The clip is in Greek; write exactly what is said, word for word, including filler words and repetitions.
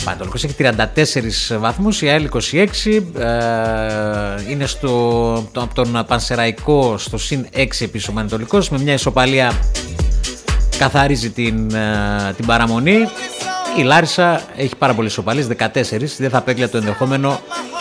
Πανετολικός έχει τριάντα τέσσερις βαθμούς, η ΑΕΛ είκοσι έξι, ε, είναι στο, το, από τον Πανσεραϊκό στο συν έξι επίσης ο Πανετολικός, με μια ισοπαλία καθαρίζει την, ε, την παραμονή. Η Λάρισα έχει πάρα πολλές ισοπαλίες, δεκατέσσερις, δεν θα απέκλεια το ενδεχόμενο